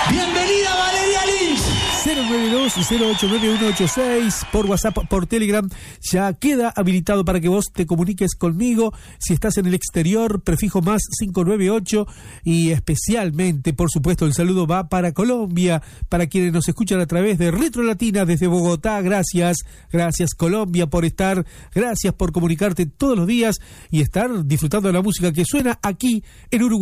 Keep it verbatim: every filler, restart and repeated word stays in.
Bienvenida Valeria Lynch. cero nueve dos, cero ocho nueve uno ocho seis por WhatsApp, por Telegram, ya queda habilitado para que vos te comuniques conmigo. Si estás en el exterior, prefijo más cinco nueve ocho, y especialmente, por supuesto, el saludo va para Colombia, para quienes nos escuchan a través de Retro Latina desde Bogotá. Gracias, gracias Colombia por estar, gracias por comunicarte todos los días y estar disfrutando de la música que suena aquí en Uruguay.